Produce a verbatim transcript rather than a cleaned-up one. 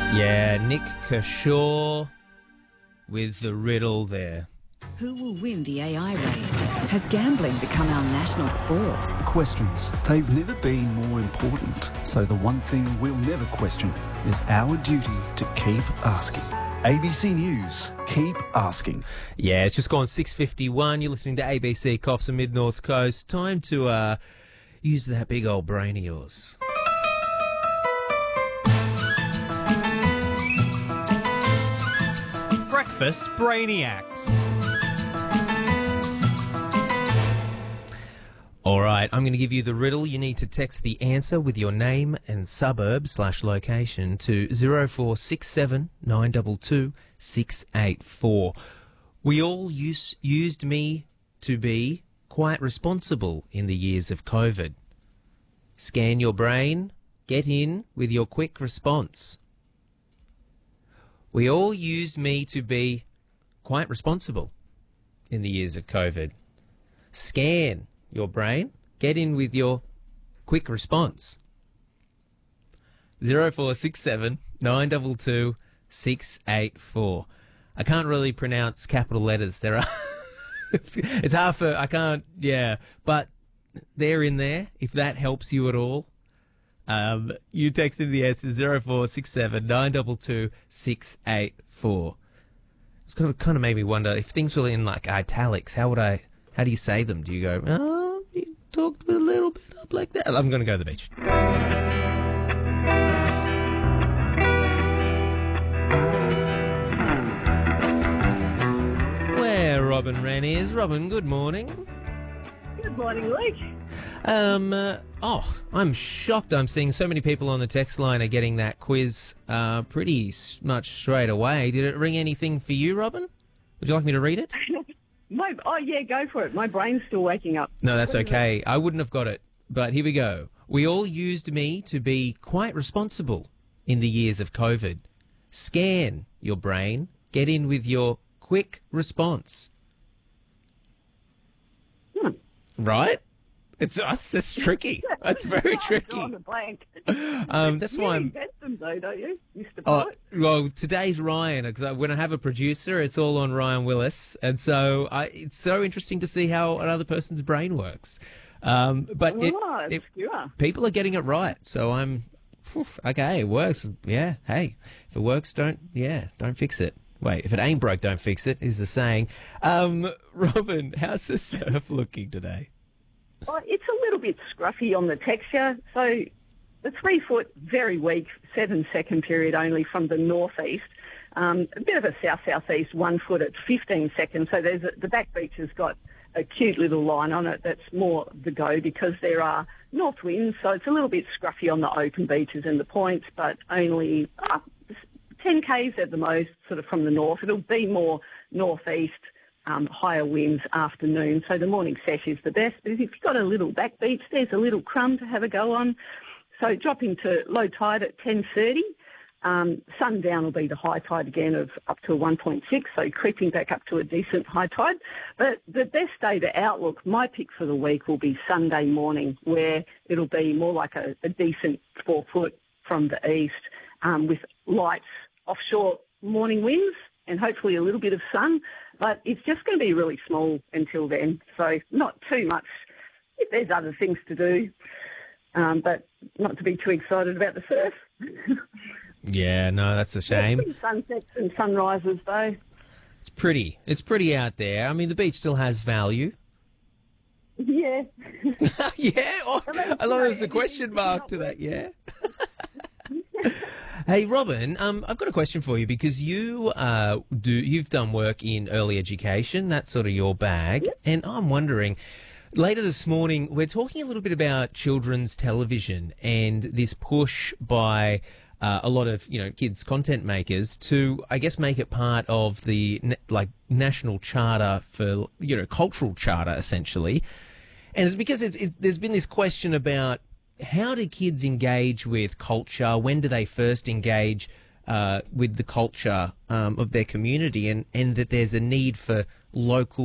Yeah, Nick Kershaw with the riddle there. Who will win the A I race? Has gambling become our national sport? Questions. They've never been more important. So the one thing we'll never question is our duty to keep asking. A B C News, keep asking. Yeah, it's just gone six fifty-one. You're listening to A B C Coughs and Mid-North Coast. Time to uh, use that big old brain of yours. Breakfast Brainiacs. All right, I'm going to give you the riddle. You need to text the answer with your name and suburb slash location to zero four six seven nine two two six eight four. We all use, used me to be quite responsible in the years of COVID. Scan your brain. Get in with your quick response. We all used me to be quite responsible in the years of COVID. Scan your brain. Get in with your quick response. zero four six seven nine two two six eight four. I can't really pronounce capital letters. There are. it's, it's hard for. I can't. Yeah, but they're in there. If that helps you at all. Um, you texted the answer zero four six seven nine two two six eight four. It's kind of, kind of made me wonder if things were in like italics. How would I? How do you say them? Do you go? Oh, you talked a little bit up like that. I'm going to go to the beach. Where Robin Wren is. Robin, good morning. Good morning, Luke. Um, uh, oh, I'm shocked I'm seeing so many people on the text line are getting that quiz uh, pretty s- much straight away. Did it ring anything for you, Robin? Would you like me to read it? My, oh, yeah, go for it. My brain's still waking up. No, that's okay. I wouldn't have got it, but here we go. We all used me to be quite responsible in the years of COVID. Scan your brain. Get in with your quick response. Hmm. Right? It's that's, that's tricky. That's very tricky. Drawing a blank. Um, that's you why I'm. invent them, though, don't you, Mister Oh, Poet? well, today's Ryan, because when I have a producer, it's all on Ryan Willis, and so I, it's so interesting to see how another person's brain works. Um, but it, Oh, it, obscure. people are getting it right, so I'm whew, okay. It works. Yeah. Hey, if it works, don't yeah, don't fix it. Wait, if it ain't broke, don't fix it, is the saying. Um, Robin, how's the surf looking today? Oh, it's a little bit scruffy on the texture. So the three foot, very weak, seven second period only from the northeast. Um, a bit of a south-southeast, one foot at fifteen seconds. So there's a, the back beach has got a cute little line on it that's more the go because there are north winds. So it's a little bit scruffy on the open beaches and the points, but only uh, ten kays at the most, sort of from the north. It'll be more northeast. Um, higher winds afternoon, so the morning sesh is the best. But if you've got a little back beach, there's a little crumb to have a go on. So dropping to low tide at ten thirty. Um, sundown will be the high tide again of up to a one point six, so creeping back up to a decent high tide. But the best day to outlook, my pick for the week will be Sunday morning, where it'll be more like a, a decent four foot from the east um, with light offshore morning winds and hopefully a little bit of sun. But it's just going to be really small until then, so not too much. If there's other things to do, um, but not to be too excited about the surf. Yeah, no, that's a shame. Sunsets and sunrises, though. It's pretty. It's pretty out there. I mean, the beach still has value. Yeah. Yeah, oh, I love there's a question mark to that, yeah. Hey, Robin, um, I've got a question for you because you uh, do you've done work in early education. That's sort of your bag, Yep. and I'm wondering. Later this morning, we're talking a little bit about children's television and this push by uh, a lot of you know kids content makers to, I guess, make it part of the na- like national charter for you know cultural charter essentially. And it's because it's, it, there's been this question about how do kids engage with culture? When do they first engage uh, with the culture um, of their community? And, and that there's a need for local